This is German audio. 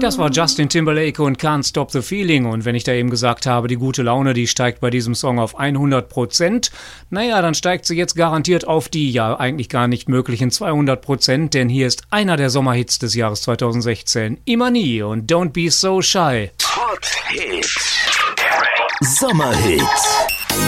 Das war Justin Timberlake und Can't Stop the Feeling. Und wenn ich da eben gesagt habe, die gute Laune, die steigt bei diesem Song auf 100%, naja, dann steigt sie jetzt garantiert auf die ja eigentlich gar nicht möglichen 200%, denn hier ist einer der Sommerhits des Jahres 2016. Imani und Don't Be So Shy. Hot Hits. Sommerhits.